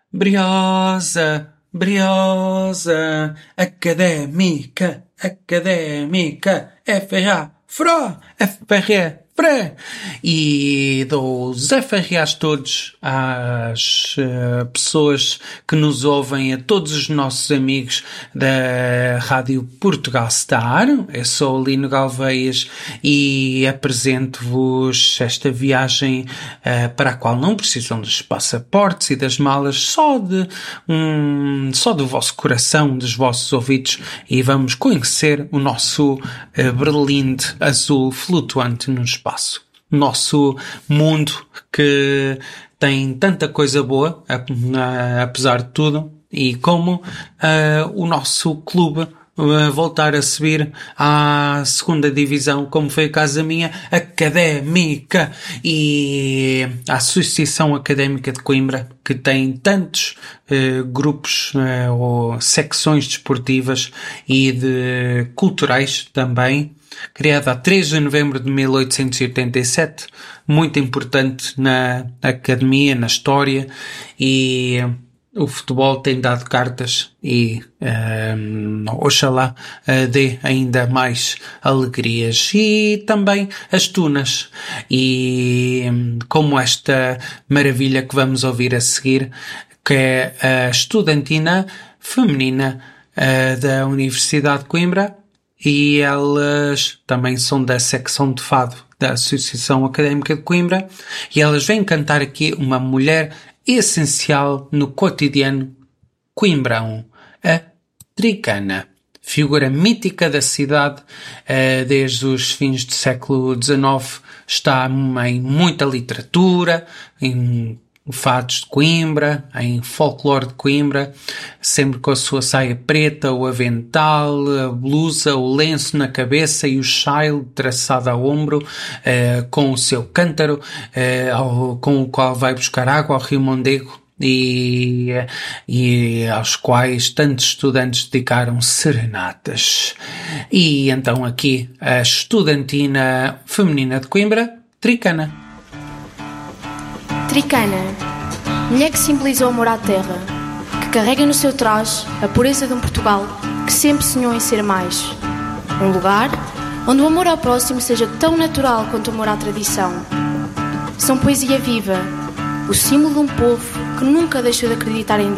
Briosa, briosa, académica, académica, FRA, FRO, FRE, FRE. E dou os FRAs todos às pessoas que nos ouvem, a todos os nossos amigos da Rádio Portugal Star. Eu sou o Lino Galveias e apresento-vos esta viagem para a qual não precisam dos passaportes e das malas, só do vosso coração, dos vossos ouvidos, e vamos conhecer o nosso Berlim azul flutuante no espaço. Nosso mundo que tem tanta coisa boa, apesar de tudo, e como o nosso clube voltar a subir à segunda divisão, como foi o caso da minha académica, e a Associação Académica de Coimbra, que tem tantos grupos ou secções desportivas e culturais também, criada a 3 de novembro de 1887, muito importante na academia, na história, e o futebol tem dado cartas e oxalá dê ainda mais alegrias. E também as tunas, e como esta maravilha que vamos ouvir a seguir, que é a Estudantina Feminina da Universidade de Coimbra, e elas também são da secção de fado da Associação Académica de Coimbra, e elas vêm cantar aqui uma mulher essencial no cotidiano coimbrão, a Tricana, figura mítica da cidade. Desde os fins do século XIX está em muita literatura, em fados de Coimbra, em folclore de Coimbra, sempre com a sua saia preta, o avental, a blusa, o lenço na cabeça e o chale traçado ao ombro, com o seu cântaro, com o qual vai buscar água ao Rio Mondego, e aos quais tantos estudantes dedicaram serenatas. E então aqui a Estudantina Feminina de Coimbra, Tricana. Tricana, mulher que simboliza o amor à terra, que carrega no seu traje a pureza de um Portugal que sempre sonhou em ser mais. Um lugar onde o amor ao próximo seja tão natural quanto o amor à tradição. São poesia viva, o símbolo de um povo que nunca deixou de acreditar em